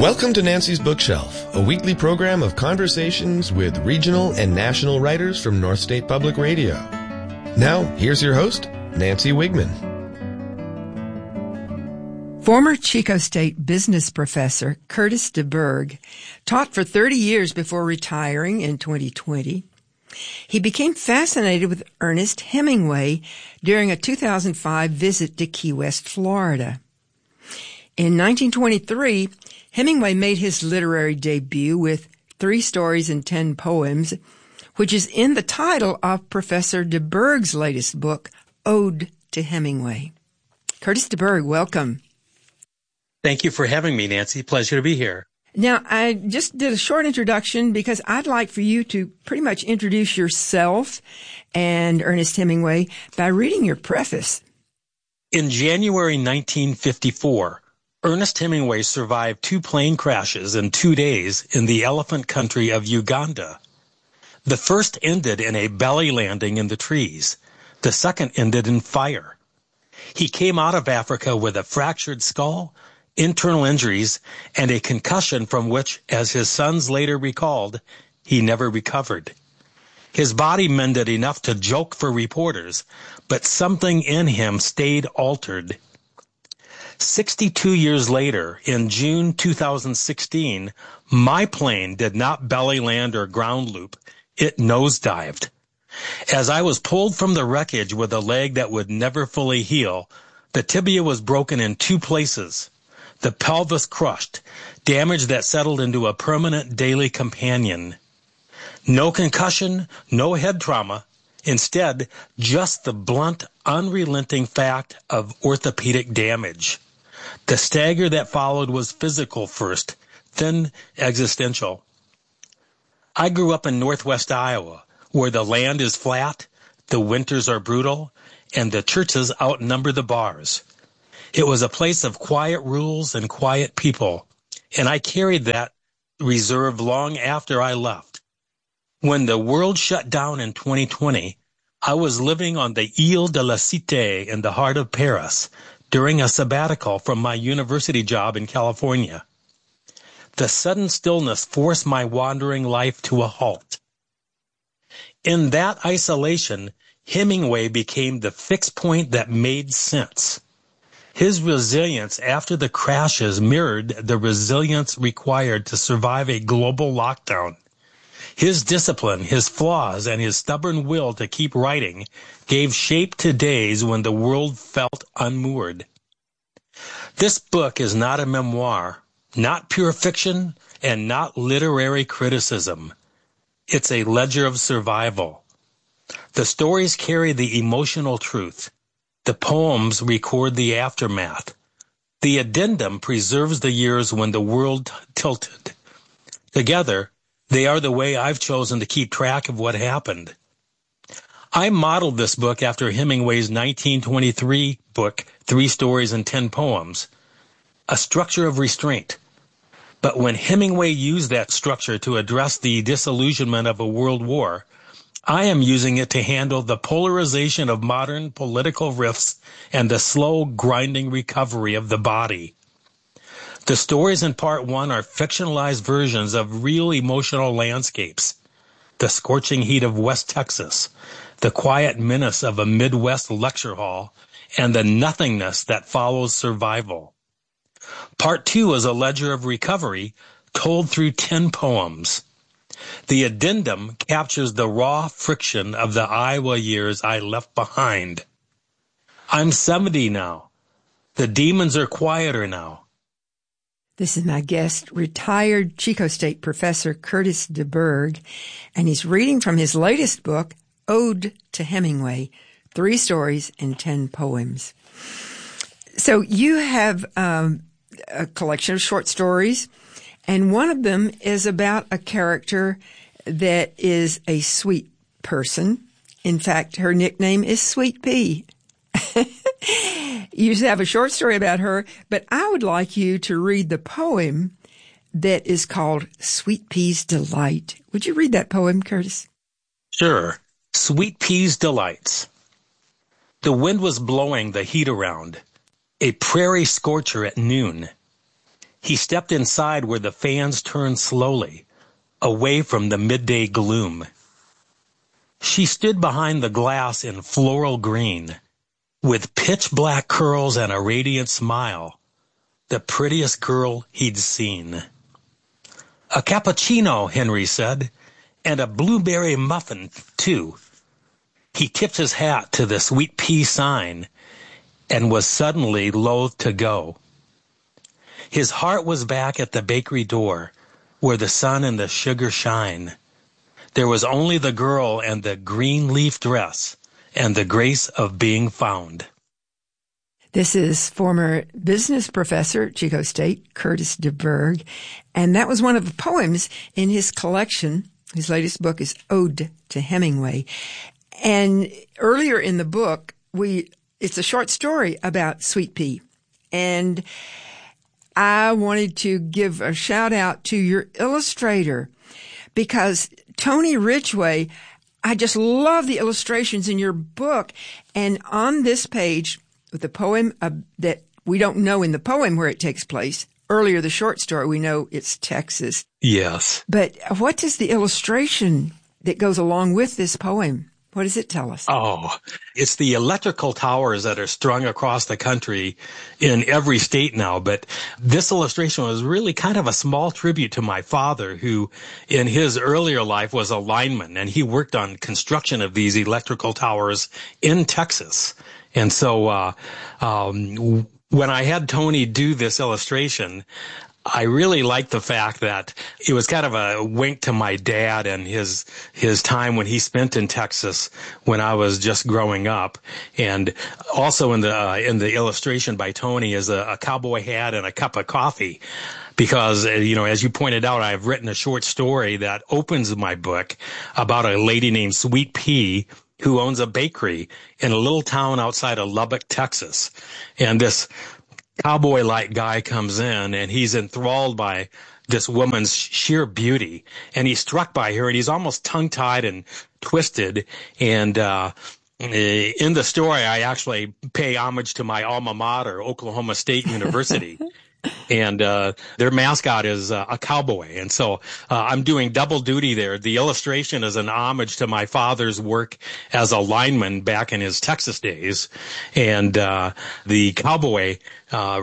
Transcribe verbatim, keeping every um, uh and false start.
Welcome to Nancy's Bookshelf, a weekly program of conversations with regional and national writers from North State Public Radio. Now, here's your host, Nancy Wigman. Former Chico State business professor Curtis DeBerg taught for thirty years before retiring in twenty twenty. He became fascinated with Ernest Hemingway during a two thousand five visit to Key West, Florida. In nineteen twenty-three, Hemingway made his literary debut with Three Stories and Ten Poems, which is in the title of Professor DeBerg's latest book, Ode to Hemingway. Curtis DeBerg, welcome. Thank you for having me, Nancy. Pleasure to be here. Now, I just did a short introduction because I'd like for you to pretty much introduce yourself and Ernest Hemingway by reading your preface. In January nineteen fifty-four, Ernest Hemingway survived two plane crashes in two days in the elephant country of Uganda. The first ended in a belly landing in the trees. The second ended in fire. He came out of Africa with a fractured skull, internal injuries, and a concussion from which, as his sons later recalled, he never recovered. His body mended enough to joke for reporters, but something in him stayed altered. Sixty-two years later, in June two thousand sixteen, my plane did not belly land or ground loop. It nosedived. As I was pulled from the wreckage with a leg that would never fully heal, the tibia was broken in two places. The pelvis crushed, damage that settled into a permanent daily companion. No concussion, no head trauma. Instead, just the blunt, unrelenting fact of orthopedic damage. The stagger that followed was physical first, then existential. I grew up in northwest Iowa, where the land is flat, the winters are brutal, and the churches outnumber the bars. It was a place of quiet rules and quiet people, and I carried that reserve long after I left. When the world shut down in twenty twenty, I was living on the Ile de la Cité in the heart of Paris during a sabbatical from my university job in California. The sudden stillness forced my wandering life to a halt. In that isolation, Hemingway became the fixed point that made sense. His resilience after the crashes mirrored the resilience required to survive a global lockdown. His discipline, his flaws, and his stubborn will to keep writing gave shape to days when the world felt unmoored. This book is not a memoir, not pure fiction, and not literary criticism. It's a ledger of survival. The stories carry the emotional truth. The poems record the aftermath. The addendum preserves the years when the world tilted. Together, they are the way I've chosen to keep track of what happened. I modeled this book after Hemingway's nineteen twenty-three book, Three Stories and Ten Poems, a structure of restraint. But when Hemingway used that structure to address the disillusionment of a world war, I am using it to handle the polarization of modern political rifts and the slow, grinding recovery of the body. The stories in part one are fictionalized versions of real emotional landscapes. The scorching heat of West Texas, the quiet menace of a Midwest lecture hall, and the nothingness that follows survival. Part two is a ledger of recovery told through ten poems. The addendum captures the raw friction of the Iowa years I left behind. I'm seventy now. The demons are quieter now. This is my guest, retired Chico State professor Curtis DeBerg, and he's reading from his latest book, Ode to Hemingway, Three Stories and Ten Poems. So you have um, a collection of short stories, and one of them is about a character that is a sweet person. In fact, her nickname is Sweet Pea. You have a short story about her, but I would like you to read the poem that is called Sweet Pea's Delight. Would you read that poem, Curtis? Sure. Sweet Pea's Delights. The wind was blowing the heat around, a prairie scorcher at noon. He stepped inside where the fans turned slowly, away from the midday gloom. She stood behind the glass in floral green, with pitch-black curls and a radiant smile, the prettiest girl he'd seen. "A cappuccino," Henry said, "and a blueberry muffin, too." He tipped his hat to the Sweet Pea sign and was suddenly loath to go. His heart was back at the bakery door, where the sun and the sugar shine. There was only the girl and the green leaf dress and the grace of being found. This is former business professor at Chico State, Curtis DeBerg, and that was one of the poems in his collection. His latest book is Ode to Hemingway. And earlier in the book, we it's a short story about Sweet Pea. And I wanted to give a shout out to your illustrator, because Tony Ridgway, I just love the illustrations in your book. And on this page, with the poem uh, that we don't know in the poem where it takes place. Earlier, the short story, we know it's Texas. Yes. But what is the illustration that goes along with this poem? What does it tell us? Oh, it's the electrical towers that are strung across the country in every state now. But this illustration was really kind of a small tribute to my father, who in his earlier life was a lineman, and he worked on construction of these electrical towers in Texas. And so uh um when I had Tony do this illustration, I really liked the fact that it was kind of a wink to my dad and his his time when he spent in Texas when I was just growing up. And also in the uh, in the illustration by Tony is a, a cowboy hat and a cup of coffee. Because, you know, as you pointed out, I've written a short story that opens my book about a lady named Sweet Pea who owns a bakery in a little town outside of Lubbock, Texas. And this cowboy-like guy comes in, and he's enthralled by this woman's sheer beauty. And he's struck by her, and he's almost tongue-tied and twisted. And uh in the story, I actually pay homage to my alma mater, Oklahoma State University. And uh their mascot is uh, a cowboy. And so uh, I'm doing double duty there. The illustration is an homage to my father's work as a lineman back in his Texas days. And uh the cowboy uh